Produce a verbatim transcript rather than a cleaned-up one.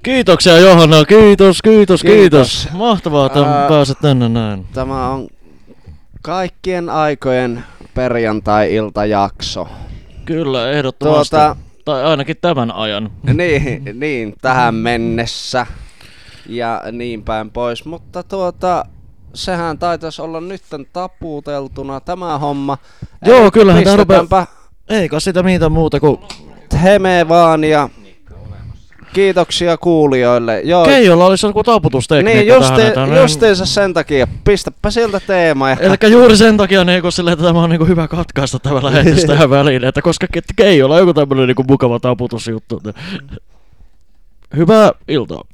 Kiitoksia Johanna, kiitos, kiitos, kiitos. Kiitos. Mahtavaa, että Ää, pääset tänne näin. Tämä on kaikkien aikojen perjantai-iltajakso. Kyllä, ehdottomasti. Tuota, tai ainakin tämän ajan. niin, niin, tähän mennessä ja niin päin pois. Mutta tuota, sehän taitaisi olla nytten taputeltuna tämä homma. Joo, Eli kyllähän tää rupee... pistetäänpä Eikä sitä mitään muuta kuin... heme vaan ja kiitoksia kuulijoille. Joo. Keijolla olisi joku taputustekniikka Niin, justi, tähän. Että justiinsa sen takia. Pistäpä siltä teema. Ja... Elikkä juuri sen takia niinku silleen, että tämä on niinku hyvä katkaista tämä lähetys tähän väliin. Että koska Keijolla on joku tämmönen niinku mukava taputusjuttu. Hyvää iltaa.